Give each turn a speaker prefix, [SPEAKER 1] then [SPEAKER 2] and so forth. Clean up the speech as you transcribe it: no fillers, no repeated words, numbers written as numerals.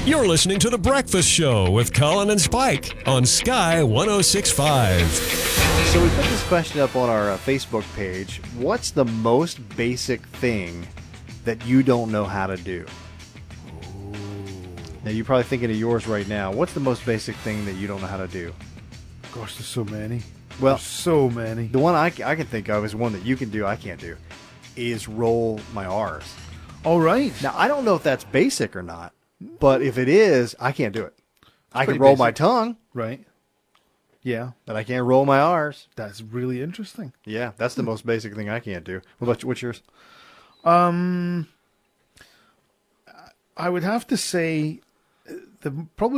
[SPEAKER 1] You're listening to The Breakfast Show with Colin and Spike on Sky 106.5.
[SPEAKER 2] So we put this question up on our Facebook page. What's the most basic thing that you don't know how to do? Now, you're probably thinking of yours right now. What's the most basic thing that you don't know how to do?
[SPEAKER 3] Gosh, there's so many.
[SPEAKER 2] Well,
[SPEAKER 3] There's so many.
[SPEAKER 2] the one I can think of is one that you can do, I can't do, is roll my R's.
[SPEAKER 3] All right.
[SPEAKER 2] Now, I don't know if that's basic or not, but if it is, I can't do it. I can
[SPEAKER 3] pretty
[SPEAKER 2] roll my
[SPEAKER 3] basic.
[SPEAKER 2] tongue,
[SPEAKER 3] Right. Yeah,
[SPEAKER 2] but I can't roll my R's.
[SPEAKER 3] that's really interesting.
[SPEAKER 2] Yeah, that's the most basic thing I can't do. What about you? What's yours?
[SPEAKER 3] I would have to say the probably